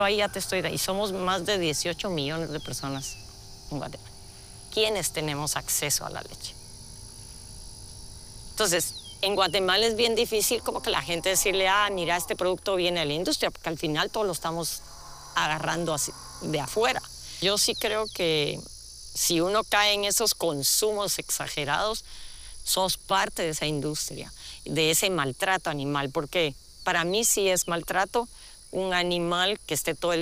Ahí ya te estoy y somos más de 18 millones de personas en Guatemala. ¿Quiénes tenemos acceso a la leche? Entonces, en Guatemala es bien difícil como que la gente decirle, mira, este producto viene de la industria, porque al final todo lo estamos agarrando así, de afuera. Yo sí creo que si uno cae en esos consumos exagerados, sos parte de esa industria, de ese maltrato animal, porque para mí sí es maltrato un animal que esté todo el